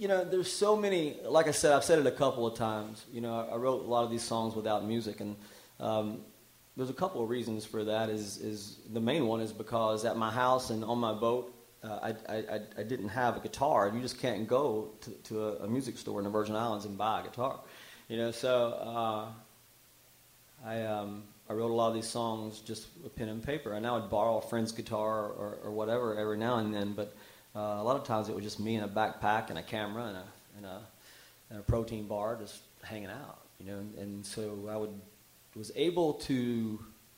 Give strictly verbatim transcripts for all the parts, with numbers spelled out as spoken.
you know, there's so many, like I said, I've said it a couple of times. You know, I, I wrote a lot of these songs without music, and um, there's a couple of reasons for that. Is, is the main one is because at my house and on my boat, uh, I, I, I didn't have a guitar. You just can't go to, to a, a music store in the Virgin Islands and buy a guitar. You know, so uh, I, um, I wrote a lot of these songs just with pen and paper, and I would borrow a friend's guitar or, or whatever every now and then, but Uh, a lot of times it was just me in a backpack and a camera and a, and a, and a protein bar just hanging out, you know. And, and so I would was able to,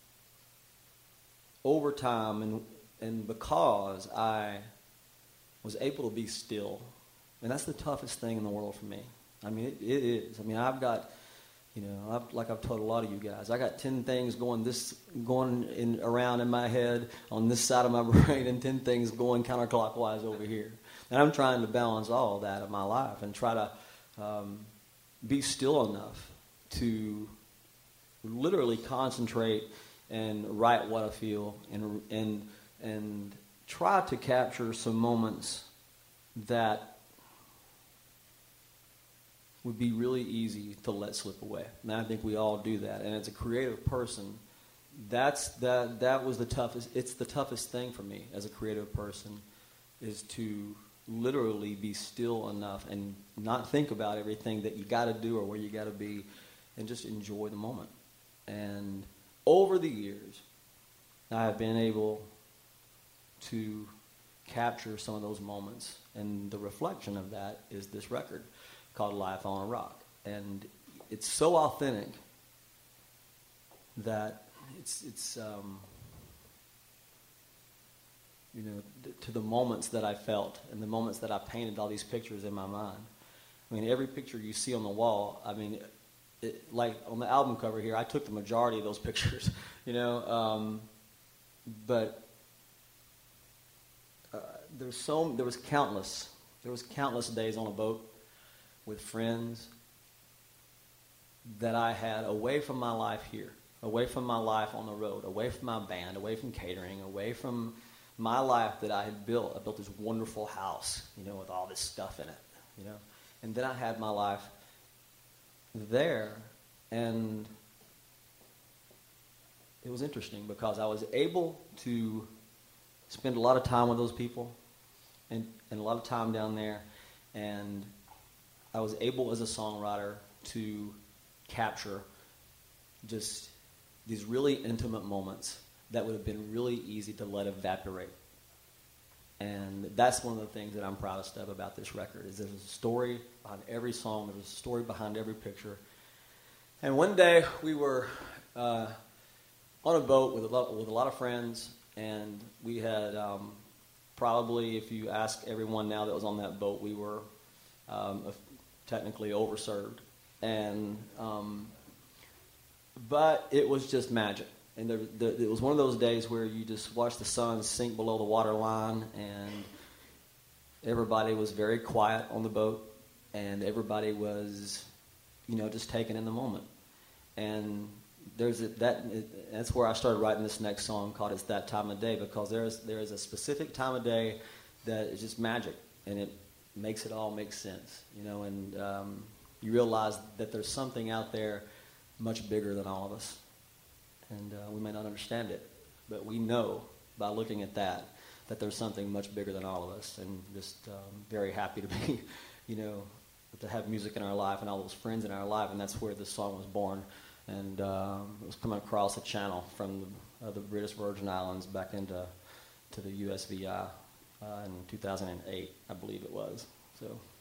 over time, and and because I was able to be still, and that's the toughest thing in the world for me. I mean, it, it is. I mean, I've got, you know, I've, like I've told a lot of you guys, I got ten things going this going in around in my head on this side of my brain, and ten things going counterclockwise over here. And I'm trying to balance all of that in my life and try to um, be still enough to literally concentrate and write what I feel, and and and try to capture some moments that would be really easy to let slip away. And I think we all do that. And as a creative person, that's that that was the toughest, it's the toughest thing for me as a creative person, is to literally be still enough and not think about everything that you got to do or where you got to be, and just enjoy the moment. And over the years, I have been able to capture some of those moments, and the reflection of that is this record called Life on a Rock. And it's so authentic that it's, it's um, you know, th- to the moments that I felt and the moments that I painted all these pictures in my mind. I mean, every picture you see on the wall, I mean, it, like on the album cover here, I took the majority of those pictures, you know, um, but uh, there's so, there was countless, there was countless days on a boat with friends that I had away from my life here, away from my life on the road, away from my band, away from catering, away from my life that I had built. I built this wonderful house, you know, with all this stuff in it, you know. And then I had my life there, and it was interesting because I was able to spend a lot of time with those people and, and a lot of time down there, and I was able as a songwriter to capture just these really intimate moments that would have been really easy to let evaporate. And that's one of the things that I'm proudest of about this record, is there's a story behind every song, there's a story behind every picture. And one day we were uh, on a boat with a lot, with a lot of friends, and we had um, probably, if you ask everyone now that was on that boat, we were um, a, technically overserved, and um, but it was just magic. And there, there, it was one of those days where you just watch the sun sink below the water line, and everybody was very quiet on the boat, and everybody was, you know, just taken in the moment. And there's a, that. That's where I started writing this next song called "It's That Time of Day," because there is there is a specific time of day that is just magic, and it makes it all make sense, you know, and um, you realize that there's something out there much bigger than all of us. And uh, we may not understand it, but we know by looking at that, that there's something much bigger than all of us. And just um, very happy to be, you know, to have music in our life and all those friends in our life. And that's where this song was born. And um, it was coming across a channel from the, uh, the British Virgin Islands back into to the U S V I. Uh, in two thousand eight, I believe it was. So